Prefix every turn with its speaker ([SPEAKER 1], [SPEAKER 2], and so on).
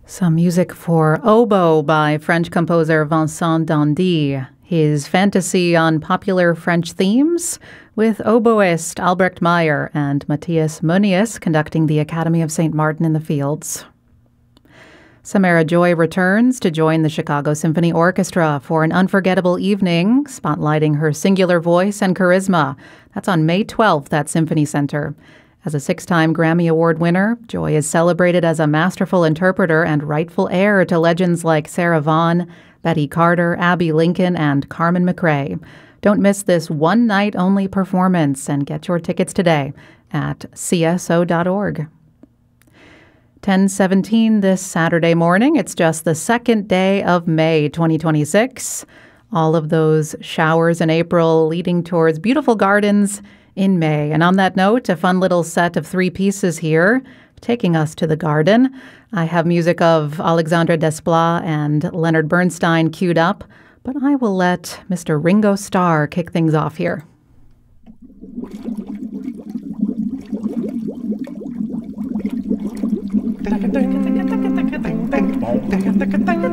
[SPEAKER 1] Some music for oboe by French composer Vincent Dandy. His fantasy on popular French themes, with oboist Albrecht Meyer and Matthias Munius conducting the Academy of St. Martin in the Fields. Samara Joy returns to join the Chicago Symphony Orchestra for an unforgettable evening, spotlighting her singular voice and charisma. That's on May 12th at Symphony Center. As a 6-time Grammy Award winner, Joy is celebrated as a masterful interpreter and rightful heir to legends like Sarah Vaughan, Betty Carter, Abbey Lincoln, and Carmen McRae. Don't miss this one-night-only performance and get your tickets today at cso.org. 10:17 this Saturday morning. It's just the second day of May 2026. All of those showers in April leading towards beautiful gardens in May. And on that note, a fun little set of 3 pieces here, taking us to the garden. I have music of Alexandre Desplat and Leonard Bernstein queued up, but I will let Mr. Ringo Starr kick things off here.